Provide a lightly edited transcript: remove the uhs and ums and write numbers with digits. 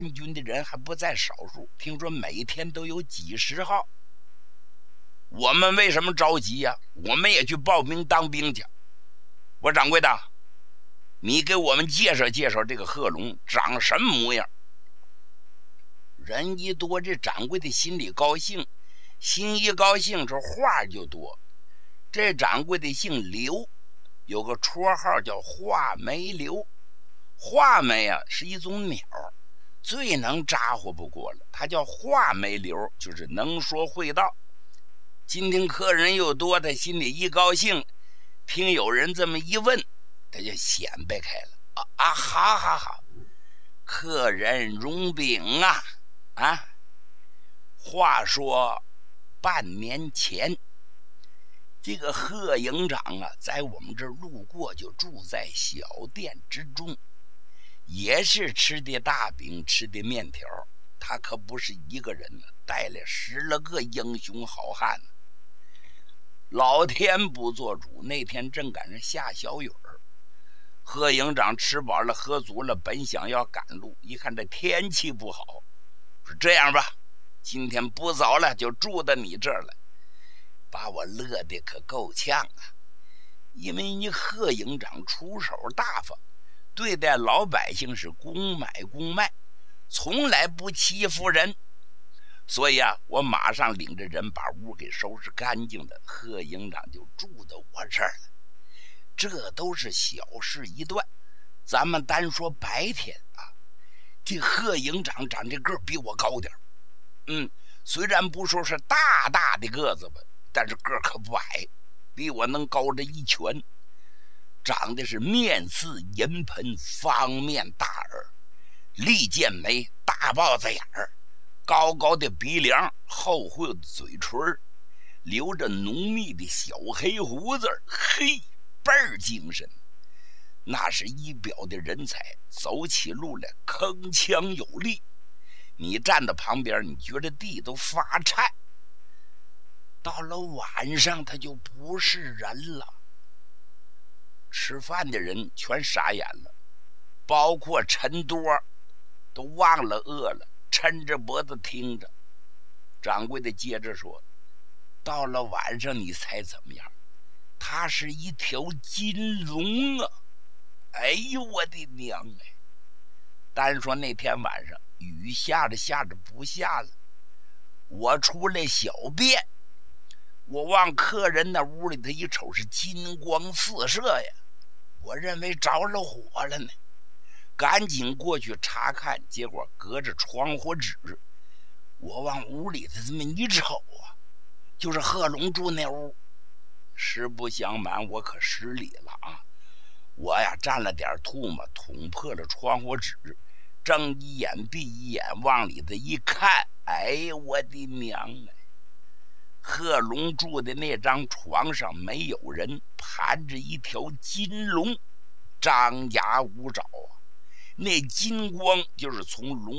军的人还不在少数，听说每天都有几十号。我们为什么着急呀？我们也去报名当兵去。我说掌柜的，你给我们介绍介绍这个贺龙长什么模样。人一多，这掌柜的心里高兴，心一高兴，这话就多。这掌柜的姓刘，有个绰号叫画眉刘。画眉啊是一种鸟，最能咋呼不过了，他叫画眉刘，就是能说会道。今天客人又多，他心里一高兴，听有人这么一问，他就显摆开了。哈哈哈，客人容禀啊！话说半年前，这个贺营长啊，在我们这儿路过，就住在小店之中，也是吃的大饼，吃的面条。他可不是一个人呢，带了10来个英雄好汉呢。老天不做主，那天正赶上下小雨儿，贺营长吃饱了喝足了，本想要赶路，一看这天气不好，说这样吧，今天不早了，就住到你这儿了，把我乐得可够呛啊！因为你贺营长出手大方，对待老百姓是公买公卖，从来不欺负人。所以啊，我马上领着人把屋给收拾干净的，贺营长就住到我这儿了。这都是小事一段，咱们单说白天啊，这贺营长长这个比我高点，虽然不说是大大的个子吧，但是个可不矮，比我能高着一拳。长得是面似银盆，方面大耳，利剑眉，大豹子眼儿，高高的鼻梁，厚厚的嘴唇，留着浓密的小黑胡子，嘿，倍儿精神。那是一表的人才，走起路来铿锵有力，你站在旁边，你觉得地都发颤。到了晚上，他就不是人了。吃饭的人全傻眼了，包括陈多都忘了饿了，抻着脖子听着。掌柜的接着说，到了晚上你猜怎么样？他是一条金龙啊！哎呦我的娘哎！单说那天晚上雨下着下着不下了，我出来小便，我往客人那屋里头一瞅，是金光四射呀，我认为着了火了呢，赶紧过去查看，结果隔着窗户纸，我往屋里头这么一瞅啊，就是贺龙住那屋。实不相瞒，我可失礼了啊！我呀蘸了点吐沫，捅破了窗户纸，睁一眼闭一眼，往里头一看，哎呦我的娘哎！贺龙住的那张床上没有人，盘着一条金龙，张牙舞爪啊！那金光就是从龙